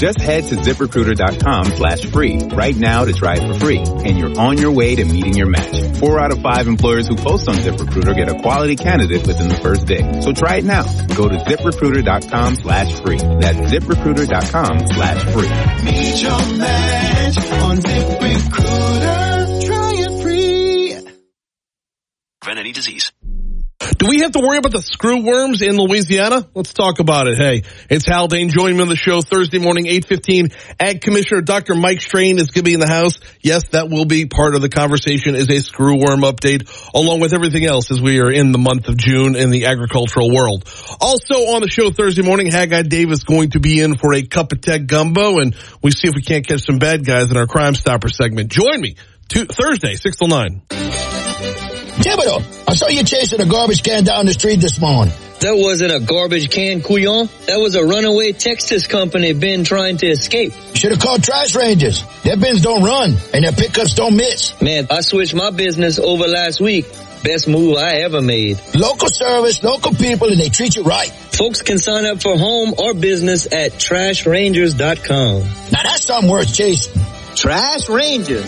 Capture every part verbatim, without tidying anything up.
Just head to ZipRecruiter.com slash free right now to try it for free, and you're on your way to meeting your match. Four out of five employers who post on ZipRecruiter get a quality candidate within the first day. So try it now. Go to ZipRecruiter.com slash free. That's ZipRecruiter.com slash free. Meet your match on ZipRecruiter. Try it free. Prevent any disease. Do we have to worry about the screw worms in Louisiana? Let's talk about it. Hey, it's Haldane. Join me on the show Thursday morning, eight fifteen. Ag Commissioner Doctor Mike Strain is going to be in the house. Yes, that will be part of the conversation, is a screw worm update, along with everything else as we are in the month of June in the agricultural world. Also on the show Thursday morning, Haggai Davis going to be in for a cup of tech gumbo, and we see if we can't catch some bad guys in our Crime Stopper segment. Join me to Thursday, six till nine. Thibodeau, I saw you chasing a garbage can down the street this morning. That wasn't a garbage can, couillon. That was a runaway Texas company bin trying to escape. You should have called Trash Rangers. Their bins don't run, and their pickups don't miss. Man, I switched my business over last week. Best move I ever made. Local service, local people, and they treat you right. Folks can sign up for home or business at trash rangers dot com. Now that's something worth chasing. Trash Rangers.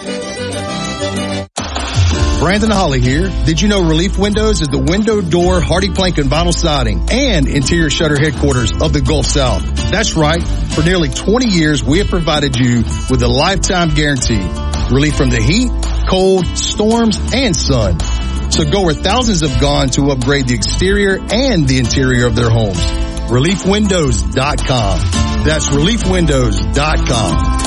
Brandon Holly here. Did you know Relief Windows is the window, door, hardy plank, and vinyl siding and interior shutter headquarters of the Gulf South? That's right. For nearly twenty years, we have provided you with a lifetime guarantee. Relief from the heat, cold, storms, and sun. So go where thousands have gone to upgrade the exterior and the interior of their homes. relief windows dot com. That's relief windows dot com.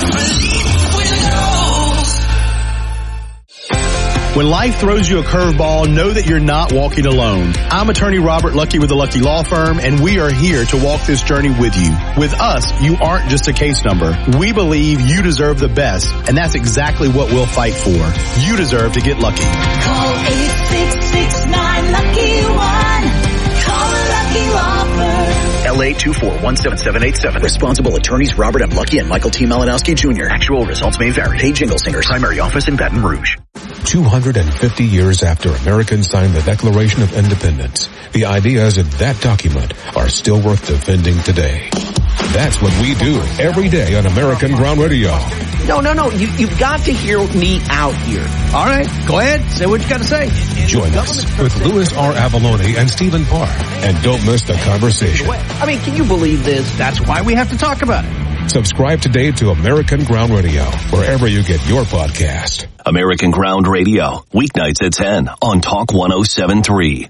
When life throws you a curveball, know that you're not walking alone. I'm attorney Robert Lucky with the Lucky Law Firm, and we are here to walk this journey with you. With us, you aren't just a case number. We believe you deserve the best, and that's exactly what we'll fight for. You deserve to get lucky. Call eight six six nine lucky one. Call a Lucky Law Firm. L A two four one seven seven eight seven. Responsible attorneys Robert M. Lucky and Michael T. Malinowski Junior Actual results may vary. Hey Jingle Singers. Primary office in Baton Rouge. two hundred fifty years after Americans signed the Declaration of Independence, the ideas in that document are still worth defending today. That's what we do every day on American Ground Radio. No, no, no. You, you've got to hear me out here. All right. Go ahead. Say what you got to say. Join us with Louis R. Avalone and Stephen Parr. And don't miss the conversation. I mean, can you believe this? That's why we have to talk about it. Subscribe today to American Ground Radio, wherever you get your podcast. American Ground Radio, weeknights at ten on Talk one oh seven point three.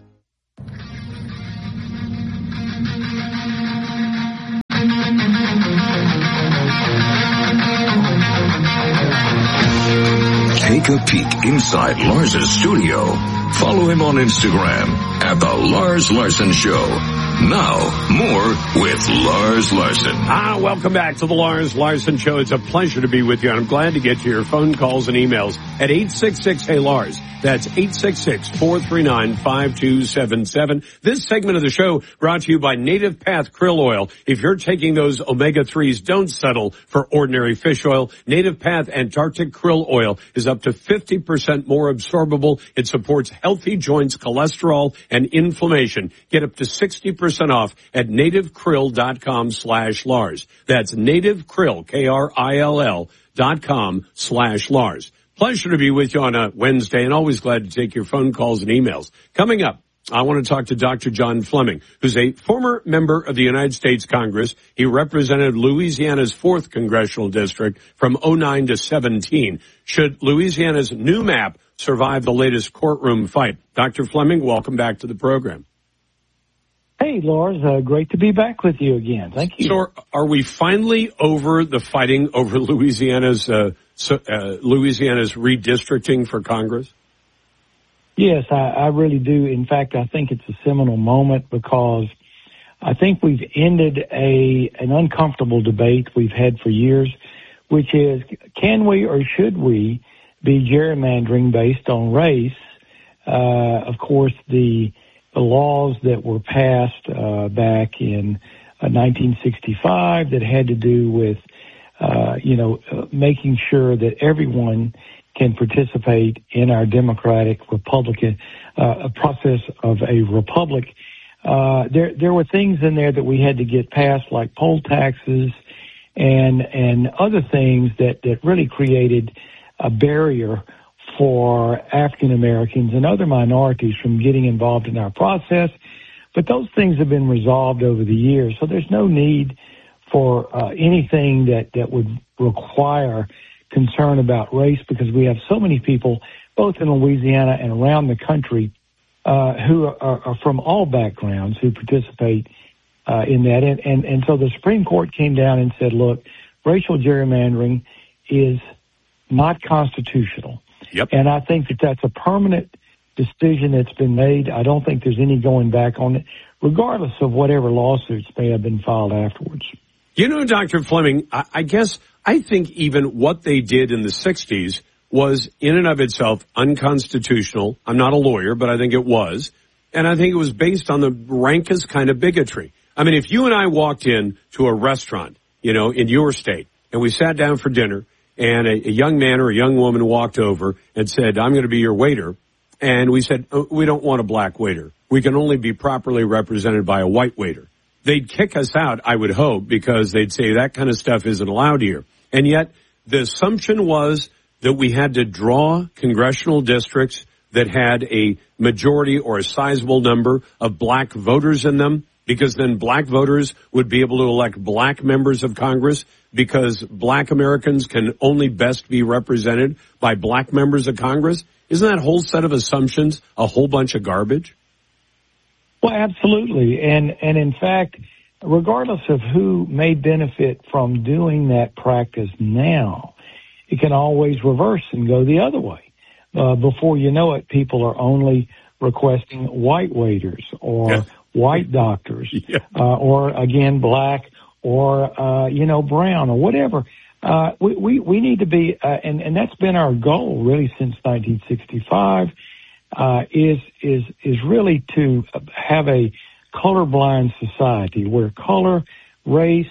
Take a peek inside Lars's studio. Follow him on Instagram at The Lars Larson Show. Now, more with Lars Larson. Ah, welcome back to the Lars Larson Show. It's a pleasure to be with you, and I'm glad to get to your phone calls and emails at eight six six, hey Lars. That's eight six six, four three nine, five two seven seven. This segment of the show brought to you by Native Path Krill Oil. If you're taking those omega threes, don't settle for ordinary fish oil. Native Path Antarctic Krill Oil is up to fifty percent more absorbable. It supports healthy joints, cholesterol, and inflammation. Get up to sixty percent off at nativekrill.com slash Lars. That's nativekrill, K R I L L dot com slash Lars. Pleasure to be with you on a Wednesday, and always glad to take your phone calls and emails. Coming up, I want to talk to Doctor John Fleming, who's a former member of the United States Congress. He represented Louisiana's fourth congressional district from oh nine to seventeen. Should Louisiana's new map survive the latest courtroom fight? Doctor Fleming, welcome back to the program. Hey, Lars, uh, great to be back with you again. Thank you. So are we finally over the fighting over Louisiana's uh, so, uh, Louisiana's redistricting for Congress? Yes, I, I really do. In fact, I think it's a seminal moment because I think we've ended a an uncomfortable debate we've had for years, which is, can we or should we be gerrymandering based on race? Uh, of course, the the laws that were passed uh, back in uh, nineteen sixty-five that had to do with, uh, you know, uh, making sure that everyone can participate in our democratic Republican uh, process of a republic. Uh, there there were things in there that we had to get passed, like poll taxes and and other things that, that really created a barrier for African Americans and other minorities from getting involved in our process. But those things have been resolved over the years, so there's no need for uh, anything that, that would require concern about race, because we have so many people, both in Louisiana and around the country, uh, who are, are from all backgrounds who participate uh, in that. And, and, and so the Supreme Court came down and said, look, racial gerrymandering is not constitutional. Yep. And I think that that's a permanent decision that's been made. I don't think there's any going back on it, regardless of whatever lawsuits may have been filed afterwards. You know, Doctor Fleming, I, I guess I think even what they did in the sixties was in and of itself unconstitutional. I'm not a lawyer, but I think it was. And I think it was based on the rankest kind of bigotry. I mean, if you and I walked in to a restaurant, you know, in your state, and we sat down for dinner, and a, a young man or a young woman walked over and said, I'm going to be your waiter. And we said, oh, we don't want a black waiter. We can only be properly represented by a white waiter. They'd kick us out, I would hope, because they'd say that kind of stuff isn't allowed here. And yet the assumption was that we had to draw congressional districts that had a majority or a sizable number of black voters in them, because then black voters would be able to elect black members of Congress, because black Americans can only best be represented by black members of Congress. Isn't that whole set of assumptions a whole bunch of garbage? Well, absolutely. And, and in fact, regardless of who may benefit from doing that practice now, it can always reverse and go the other way. Uh, before you know it, people are only requesting white waiters or yeah. white doctors, yeah. uh, or again, black or, uh, you know, brown or whatever. Uh, we, we, we need to be, uh, and, and that's been our goal really since nineteen sixty-five. Uh, is, is, is really to have a colorblind society where color, race,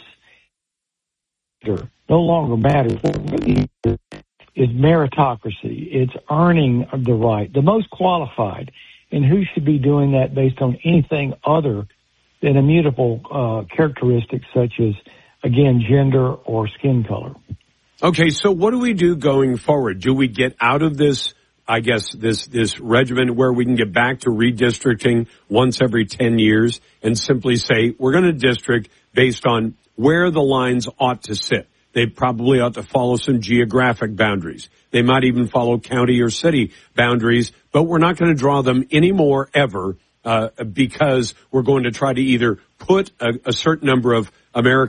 no longer matters. What really is meritocracy. It's earning the right, the most qualified, and who should be doing that based on anything other than immutable, uh, characteristics such as, again, gender or skin color. Okay. So what do we do going forward? Do we get out of this, I guess, this, this regimen where we can get back to redistricting once every ten years and simply say, we're going to district based on where the lines ought to sit? They probably ought to follow some geographic boundaries. They might even follow county or city boundaries, but we're not going to draw them anymore ever, uh, because we're going to try to either put a, a certain number of Americans